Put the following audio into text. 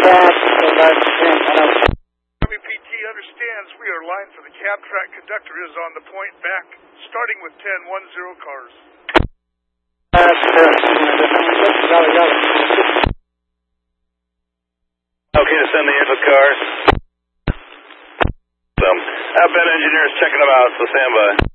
WPT understands we are line for the cab track. Conductor is on the point back, starting with 1010 cars. Okay to send the info cars. Outbound engineers checking them out, so stand by.